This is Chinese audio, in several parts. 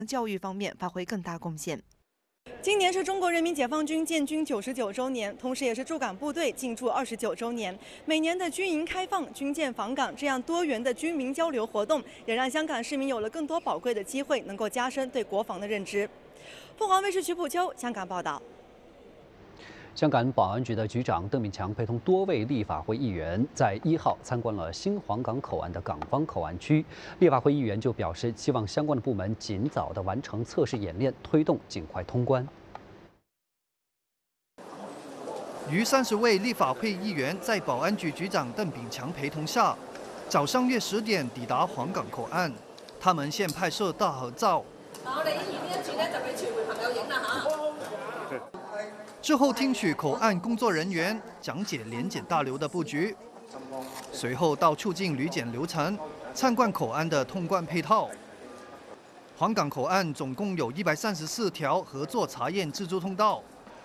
教育方面发挥更大贡献。 今年是中国人民解放军建军99周年，同时也是驻港部队进驻29周年。每年的军营开放、军舰访港这样多元的军民交流活动，也让香港市民有了更多宝贵的机会，能够加深对国防的认知。凤凰卫视曲普秋香港报道。 香港保安局的局长邓炳强陪同多位立法会议员在1号参观了新皇岗口岸的港方口岸区。立法会议员就表示，希望相关的部门尽早的完成测试演练，推动尽快通关。 逾30位立法会议员在保安局局长邓炳强陪同下，早上约10點抵達皇岗口岸。他們先拍攝大合照。 我哋影完呢一轉咧，就俾傳媒朋友影啦嚇。 之后听取口岸工作人员讲解联检大楼的布局，随后到促进旅检流程，参观口岸的通关配套。皇岗口岸总共有134条合作查验自助通道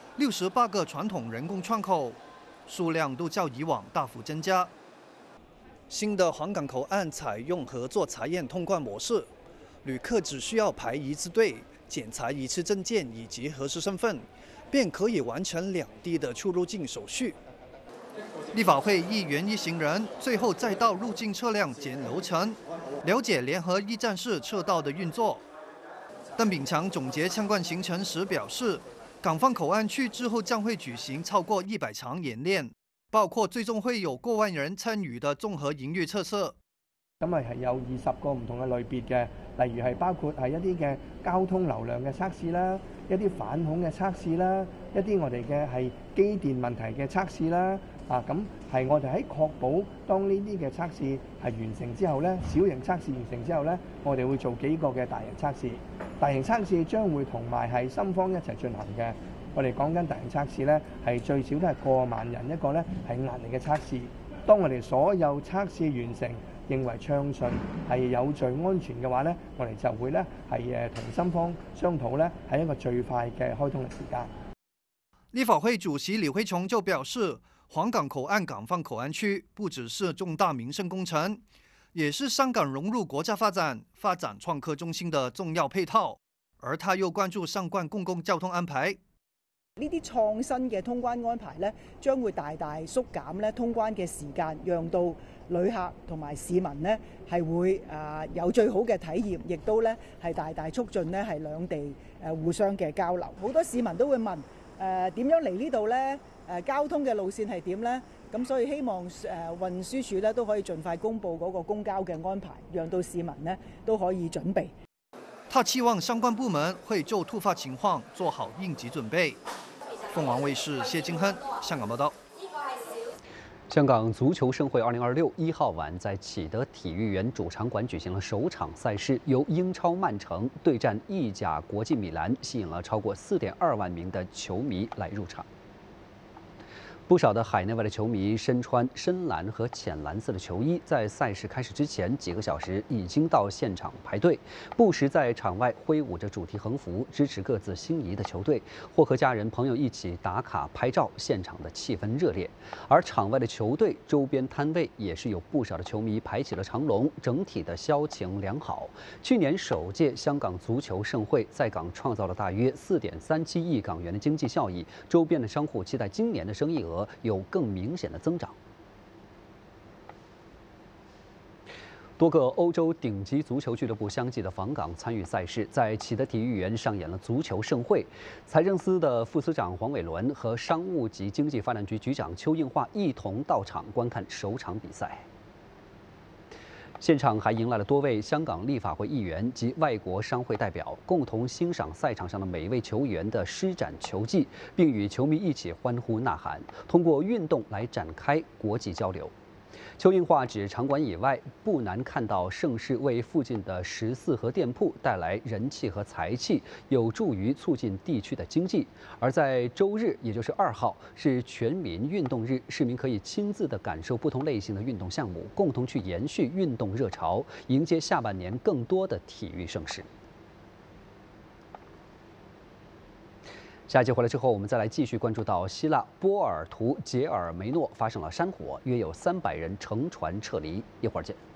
，68个传统人工窗口，数量都较以往大幅增加。新的皇岗口岸采用合作查验通关模式，旅客只需要排一次队，检查一次证件以及核实身份。 便可以完成两地的出入境手续。立法会议员一行人最后再到入境车辆检流程，了解联合一站式车道的运作。邓炳强总结参观行程时表示，港方口岸区之后将会举行超過100場演練，包括最終會有過萬人參與的綜合營運測試。 咁係有20個唔同嘅類別嘅，例如係包括係一啲嘅交通流量嘅測試啦，一啲反恐嘅測試啦，一啲我哋嘅係機電問題嘅測試啦，咁係我哋喺確保當呢啲嘅測試係完成之後咧，小型測試完成之後咧，我哋會做幾個嘅大型測試。大型測試將會同埋係深方一齊進行嘅。我哋講緊大型測試咧，係最少都係過萬人一個咧係壓力嘅測試。當我哋所有測試完成。 認為暢順係有序安全嘅話咧，我哋就會咧係同深方商討咧係一個最快嘅開通嘅時間。 立法會主席李慧瓊就表示，皇岗口岸港方口岸區不只是重大民生工程，也是香港融入國家發展創科中心的重要配套。而他又關注相關公共交通安排。 呢啲創新嘅通關安排咧，將會大大縮減咧通關嘅時間，讓到旅客同埋市民咧係會有最好嘅體驗，亦都咧係大大促進咧係兩地互相嘅交流。好多市民都會問點樣嚟呢度咧？交通嘅路線係點咧？咁所以希望運輸署咧都可以盡快公布嗰個公交嘅安排，讓到市民咧都可以準備。 他期望相關部門會就突發情況做好應急準備。鳳凰衛視謝金亨香港報道。 香港足球盛會2026 1號晚在啟德體育園主場館舉行了首場賽事，由英超曼城對戰意甲國際米蘭，吸引了超過4.2萬名的球迷來入場。不少的海內外的球迷身穿深藍和淺藍色的球衣，在賽事開始之前幾個小時已經到現場排隊，不時在場外揮舞着主題橫幅，支持各自心儀的球隊，或和家人朋友一起打卡拍照，現場的氣氛熱烈。而場外的球隊周邊攤位也是有不少的球迷排起了長龍，整體的銷情良好。去年首屆香港足球盛會在港創造了大約4.37億港元的經濟效益，周邊的商戶期待今年的生意額有更明顯的增長。多個歐洲頂級足球俱樂部相繼的訪港參與賽事，在啟德體育園上演了足球盛會。財政司的副司長黃偉綸和商務及經濟發展局局長邱應華一同到場觀看首場比賽。現場還迎來了多位香港立法會議員及外國商會代表，共同欣賞賽場上的每一位球員的施展球技，並與球迷一起歡呼吶喊，通過運動來展開國際交流。邱應華指，場館以外不難看到盛事為附近的14和店鋪帶來人氣和財氣，有助於促進地區的經濟。而在周日，也就是2號，是全民運動日，市民可以親自的感受不同類型的運動項目，共同去延續運動熱潮，迎接下半年更多的體育盛事。下一節回來之後，我們再來繼續關注到希臘波爾圖傑爾梅諾發生了山火，約有300人乘船撤離。一會兒見。